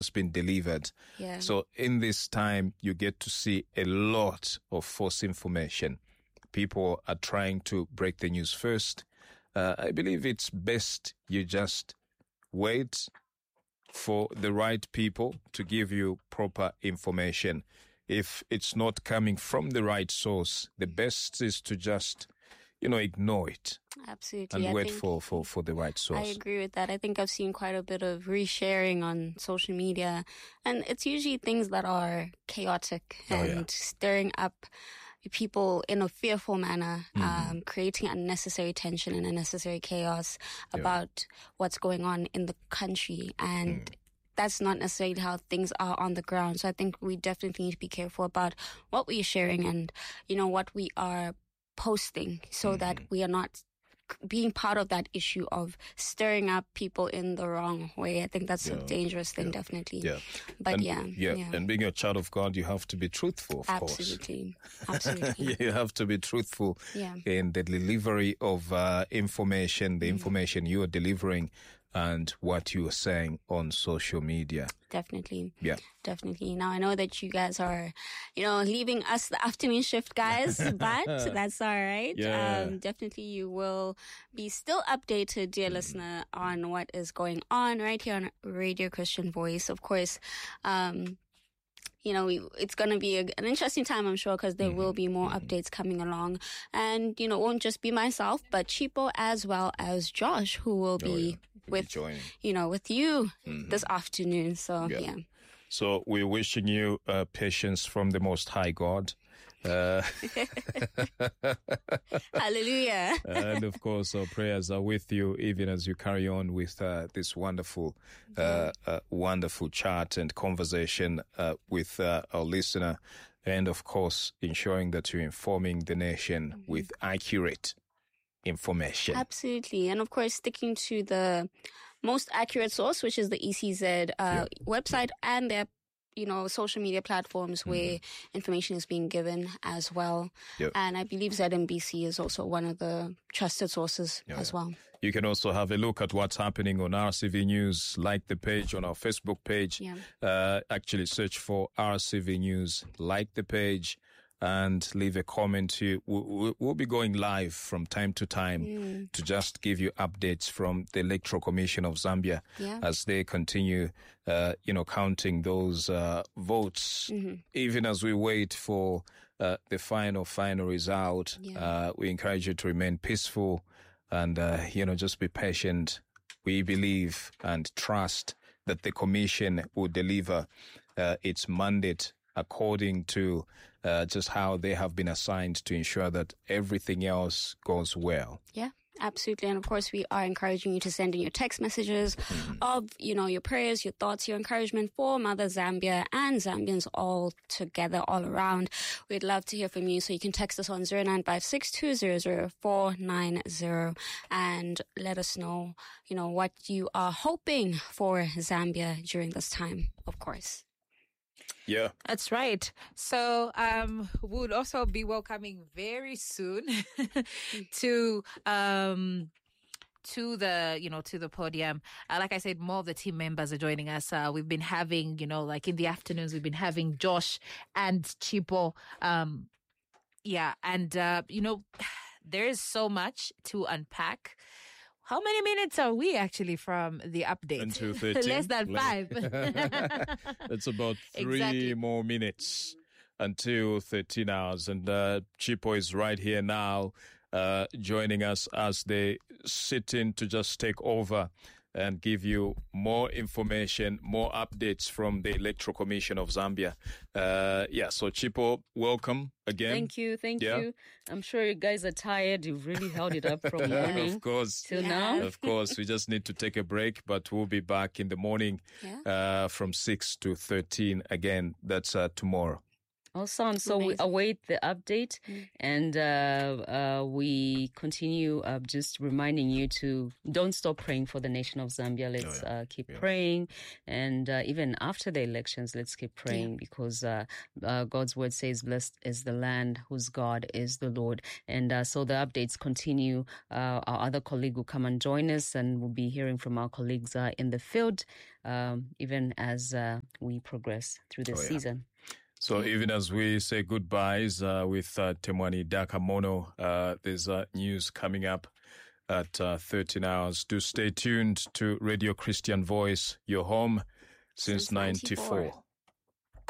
has been delivered. Yeah. So in this time, you get to see a lot of false information. People are trying to break the news first. I believe it's best you just wait for the right people to give you proper information. If it's not coming from the right source, the best is to just, ignore it. Absolutely. And wait for the right source. I agree with that. I think I've seen quite a bit of resharing on social media, and it's usually things that are chaotic and stirring up people in a fearful manner, creating unnecessary tension and unnecessary chaos about what's going on in the country. And that's not necessarily how things are on the ground. So I think we definitely need to be careful about what we're sharing and, what we are posting so that we are not being part of that issue of stirring up people in the wrong way. I think that's a dangerous thing, definitely. Yeah. But And being a child of God, you have to be truthful, of course. Absolutely. You have to be truthful in the delivery of information, the information you are delivering and what you are saying on social media. Definitely. Yeah. Definitely. Now, I know that you guys are, leaving us the afternoon shift, guys, but that's all right. Yeah. Definitely you will be still updated, dear listener, on what is going on right here on Radio Christian Voice. Of course, it's going to be an interesting time, I'm sure, because there will be more updates coming along. And, it won't just be myself, but Chipo as well as Josh, who will be with you this afternoon. So, yeah. So we're wishing you patience from the Most High God. Hallelujah. And of course, our prayers are with you even as you carry on with this wonderful chat and conversation with our listener. And of course, ensuring that you're informing the nation with accurate information. Absolutely. And of course, sticking to the most accurate source, which is the ECZ website and their social media platforms where information is being given as well. Yep. And I believe ZMBC is also one of the trusted sources as well. You can also have a look at what's happening on RCV News, like the page on our Facebook page. Yeah. Actually search for RCV News, like the page, and leave a comment. We'll be going live from time to time to just give you updates from the Electoral Commission of Zambia as they continue, counting those votes. Even as we wait for the final result, we encourage you to remain peaceful and, just be patient. We believe and trust that the commission will deliver its mandate according to just how they have been assigned to ensure that everything else goes well. Yeah, absolutely. And of course, we are encouraging you to send in your text messages of, your prayers, your thoughts, your encouragement for Mother Zambia and Zambians all together, all around. We'd love to hear from you. So you can text us on 0956200490 and let us know, what you are hoping for Zambia during this time, of course. Yeah. That's right. So we'll also be welcoming very soon to the podium. Like I said, more of the team members are joining us. We've been having, like in the afternoons, we've been having Josh and Chipo. There is so much to unpack. How many minutes are we actually from the update? Until 13. Less than 5. It's about 3 more minutes until 13 hours. And Chipo is right here now joining us as they sit in to just take over and give you more information, more updates from the Electoral Commission of Zambia. So Chipo, welcome again. Thank you. I'm sure you guys are tired. You've really held it up from morning of course. till now. Of course, we just need to take a break, but we'll be back in the morning from 6 to 13 again. That's tomorrow. Awesome. So we await the update, and we continue just reminding you to don't stop praying for the nation of Zambia. Let's keep praying, and even after the elections, let's keep praying because God's word says, "Blessed is the land whose God is the Lord." And so the updates continue. Our other colleague will come and join us, and we'll be hearing from our colleagues in the field, even as we progress through the season. So even as we say goodbyes with Temwani Dakamono, there's news coming up at 13 hours. Do stay tuned to Radio Christian Voice, your home since 94.